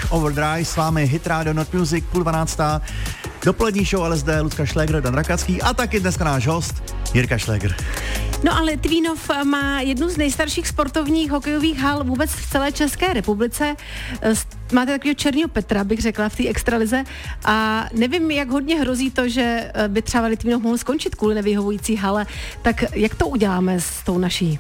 Overdrive, s vámi Hit Radio Not Music, 11:30. Dopolední show LSD, Lucka Šlégr, Dan Rakacký a taky dneska náš host Jirka Šlégr. No a Litvínov má jednu z nejstarších sportovních hokejových hal vůbec v celé České republice. Máte takového černýho Petra, bych řekla, v té extralize. A nevím, jak hodně hrozí to, že by třeba Litvínov mohl skončit kvůli nevyhovující hale. Tak jak to uděláme s tou naší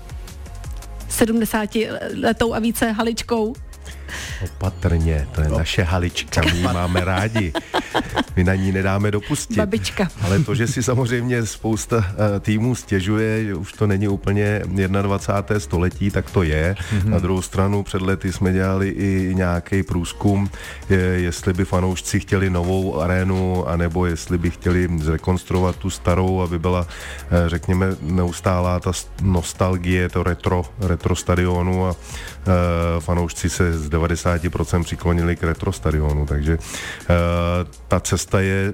70letou a více haličkou? Opatrně, to je naše halička, my ji máme rádi. My na ní nedáme dopustit. Babička. Ale to, že si samozřejmě spousta týmů stěžuje, že už to není úplně 21. století, tak to je. Na druhou stranu před lety jsme dělali i nějaký průzkum, jestli by fanoušci chtěli novou arénu, anebo jestli by chtěli zrekonstruovat tu starou, aby byla, řekněme, neustálá ta nostalgie, to retro stadionu, a fanoušci se z 90% přiklonili k retro stadionu, takže ta cesta je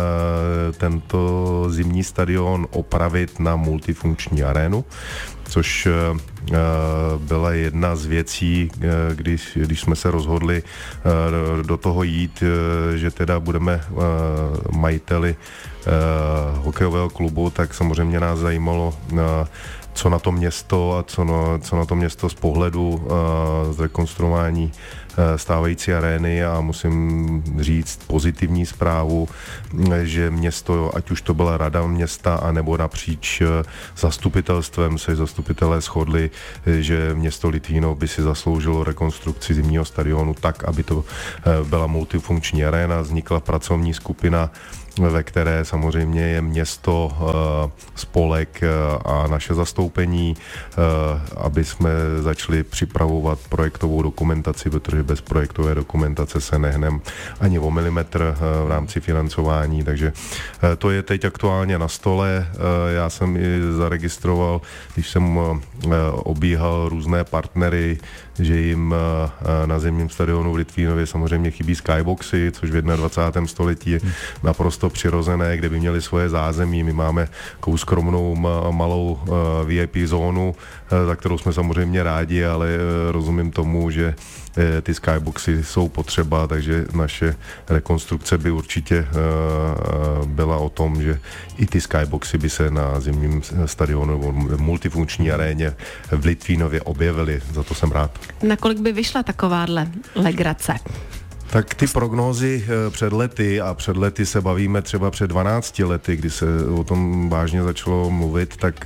tento zimní stadion opravit na multifunkční arénu, což byla jedna z věcí, když jsme se rozhodli do toho jít, že teda budeme majiteli hokejového klubu, tak samozřejmě nás zajímalo, co na to město a co na to město z pohledu zrekonstruování stávající arény, a musím říct pozitivní zprávu, že město, ať už to byla rada města, anebo napříč zastupitelstvem, se zastupitelé shodli, že město Litvínov by si zasloužilo rekonstrukci zimního stadionu tak, aby to byla multifunkční aréna. Vznikla pracovní skupina, ve které samozřejmě je město, spolek a naše zastoupení, aby jsme začali připravovat projektovou dokumentaci, protože bez projektové dokumentace se nehnem ani o milimetr v rámci financování, takže to je teď aktuálně na stole. Já jsem i zaregistroval, když jsem obíhal různé partnery, že jim na zimním stadionu v Litvínově samozřejmě chybí skyboxy, což v 21. století je naprosto přirozené, kde by měli svoje zázemí. My máme takovou skromnou malou VIP zónu, za kterou jsme samozřejmě rádi, ale rozumím tomu, že ty skyboxy jsou potřeba, takže naše rekonstrukce by určitě byla o tom, že i ty skyboxy by se na zimním stadionu nebo multifunkční aréně v Litvínově objevily. Za to jsem rád. Nakolik by vyšla takováhle legrace? Tak ty prognózy před lety se bavíme třeba před 12 lety, kdy se o tom vážně začalo mluvit, tak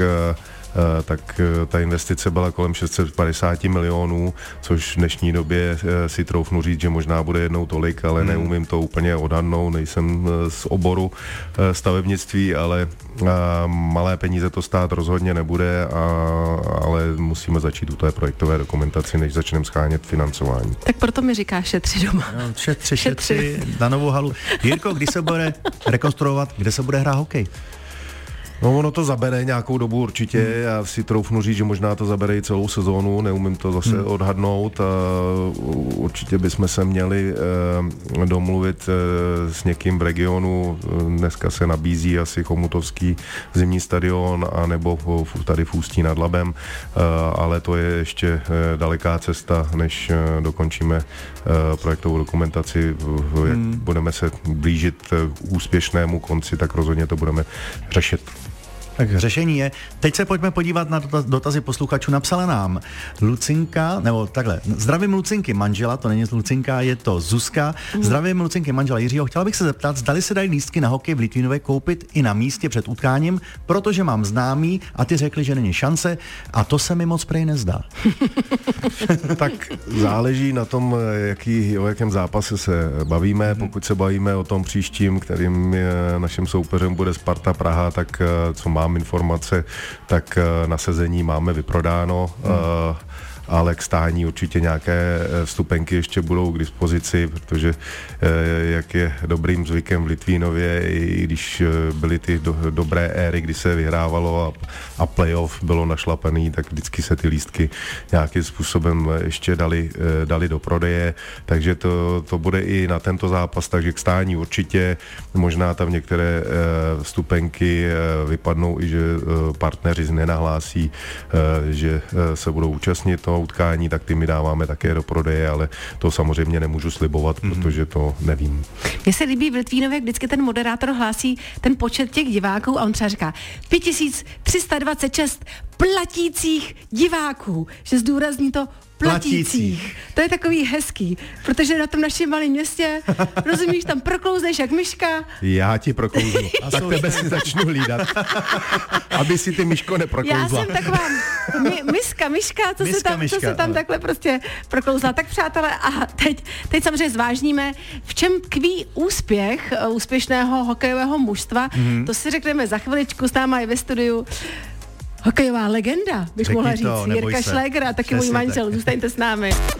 ta investice byla kolem 650 milionů, což v dnešní době si troufnu říct, že možná bude jednou tolik, ale neumím to úplně odhadnout, nejsem z oboru stavebnictví, ale malé peníze to stát rozhodně nebude, ale musíme začít u té projektové dokumentaci, než začneme schánět financování. Tak proto mi říkáš šetři doma. No, šetři na novou halu. Jirko, kdy se bude rekonstruovat, kde se bude hrát hokej? No, ono to zabere nějakou dobu určitě, já si troufnu říct, že možná to zabere i celou sezónu, neumím to zase odhadnout, a určitě bychom se měli domluvit s někým v regionu. Dneska se nabízí asi Chomutovský zimní stadion, anebo tady v Ústí nad Labem, ale to je ještě daleká cesta, než dokončíme projektovou dokumentaci. Jak budeme se blížit k úspěšnému konci, tak rozhodně to budeme řešit. Tak řešení je, teď se pojďme podívat na dotazy posluchačů. Napsala nám Lucinka, nebo takhle, zdravím Lucinky manžela, to není Lucinka, je to Zuzka. Zdravím Lucinky manžela Jiřího, chtěla bych se zeptat, zdali se dají lístky na hokej v Litvínově koupit i na místě před utkáním, protože mám známý a ty řekli, že není šance, a to se mi moc prej nezdá. Tak záleží na tom, o jakém zápase se bavíme. Pokud se bavíme o tom příštím, kterým naším soupeřem bude Sparta Praha, tak co mám informace, tak na sezení máme vyprodáno. ale k stání určitě nějaké vstupenky ještě budou k dispozici, protože jak je dobrým zvykem v Litvínově, i když byly ty dobré éry, kdy se vyhrávalo a playoff bylo našlapaný, tak vždycky se ty lístky nějakým způsobem ještě dali do prodeje, takže to bude i na tento zápas, takže k stání určitě, možná tam některé vstupenky vypadnou i, že partneři nenahlásí, že se budou účastnit to utkání, tak ty my dáváme také do prodeje, ale to samozřejmě nemůžu slibovat, protože to nevím. Mně se líbí v Litvínově, vždycky ten moderátor hlásí ten počet těch diváků a on třeba říká 5326 platících diváků, že zdůrazní to platících. To je takový hezký, protože na tom našem malém městě, rozumíš, tam proklouzneš jak myška. Já ti proklouznu. Tak tebe si začnu hlídat. Aby si ty, Myško, neproklouzla. Já jsem taková myška, co se tam takhle prostě proklouzla. Tak přátelé, a teď samozřejmě zvážníme, v čem tkví úspěch úspěšného hokejového mužstva. To si řekneme za chviličku, s náma je ve studiu hokejová legenda, bych mohla říct. Jirka Šléger a taky můj manžel. Zůstaňte s námi.